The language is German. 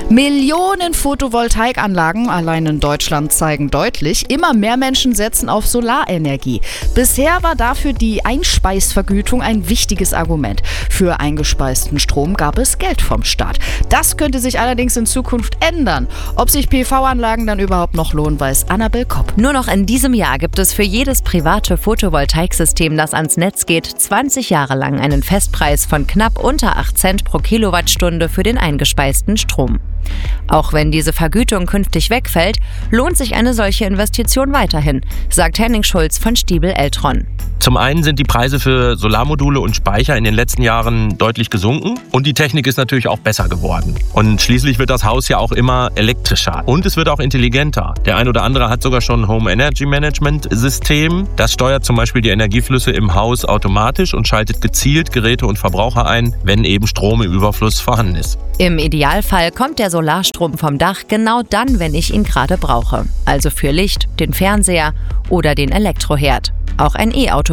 Millionen Photovoltaikanlagen allein in Deutschland zeigen deutlich, immer mehr Menschen setzen auf Solarenergie. Bisher war dafür die Einspeisvergütung ein wichtiges Argument. Für eingespeisten Strom gab es Geld vom Staat. Das könnte sich allerdings in Zukunft ändern. Ob sich PV-Anlagen dann überhaupt noch lohnen, weiß Annabel Kopp. Nur noch in diesem Jahr gibt es für jedes private Photovoltaiksystem, das ans Netz geht, 20 Jahre lang einen Festpreis von knapp unter 8 Cent pro Kilowattstunde für den eingespeisten Strom. Auch wenn diese Vergütung künftig wegfällt, lohnt sich eine solche Investition weiterhin, sagt Henning Schulz von Stiebel Eltron. Zum einen sind die Preise für Solarmodule und Speicher in den letzten Jahren deutlich gesunken und die Technik ist natürlich auch besser geworden. Und schließlich wird das Haus ja auch immer elektrischer und es wird auch intelligenter. Der ein oder andere hat sogar schon ein Home Energy Management System. Das steuert zum Beispiel die Energieflüsse im Haus automatisch und schaltet gezielt Geräte und Verbraucher ein, wenn eben Strom im Überfluss vorhanden ist. Im Idealfall kommt der Solarstrom vom Dach genau dann, wenn ich ihn gerade brauche. Also für Licht, den Fernseher oder den Elektroherd. Auch ein E-Auto